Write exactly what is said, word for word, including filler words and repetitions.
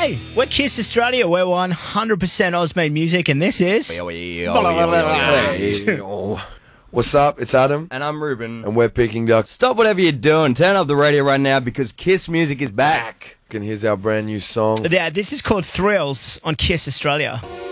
Hey, we're Kiss Australia. We're one hundred percent Oz-made music, and this is... Hey, what's up? It's Adam. And I'm Ruben. And we're Peking Duck. Stop whatever you're doing. Turn up the radio right now because Kiss music is back. And here's our brand new song. Yeah, this is called Thrills on Kiss Australia.